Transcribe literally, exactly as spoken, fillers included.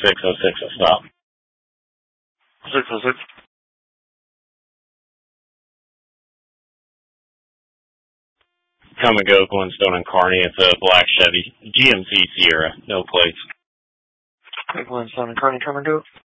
six oh six, a stop. six oh six. Come and go, Glenstone and Kearney. It's a black Chevy. G M C Sierra, no plates. Glenstone and Kearney, come and go.